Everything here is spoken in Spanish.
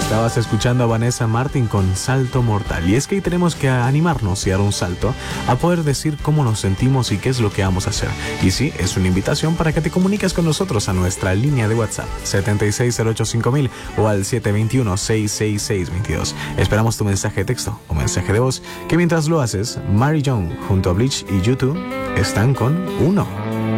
Estabas escuchando a Vanessa Martin con Salto Mortal. Y es que ahí tenemos que animarnos y dar un salto a poder decir cómo nos sentimos y qué es lo que vamos a hacer. Y sí, es una invitación para que te comuniques con nosotros a nuestra línea de WhatsApp 76085000 o al 721-66622. Esperamos tu mensaje de texto o mensaje de voz, que mientras lo haces, Mary Young junto a Bleach y YouTube están con Uno.